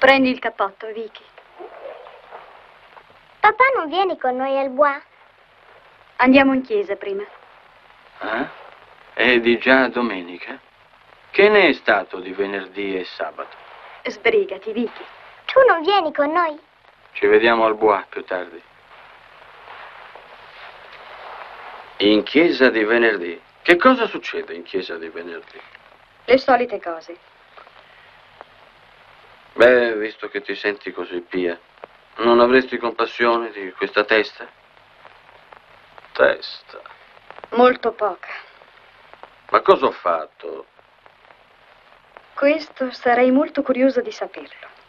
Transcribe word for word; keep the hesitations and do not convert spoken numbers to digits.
Prendi il cappotto, Vicky. Papà non vieni con noi al Bois? Andiamo in chiesa prima. Ah? È di già domenica? Che ne è stato di venerdì e sabato? Sbrigati, Vicky. Tu non vieni con noi? Ci vediamo al Bois più tardi. In chiesa di venerdì? Che cosa succede in chiesa di venerdì? Le solite cose. Beh, visto che ti senti così pia, non avresti compassione di questa testa? Testa. Molto poca. Ma cosa ho fatto? Questo sarei molto curiosa di saperlo.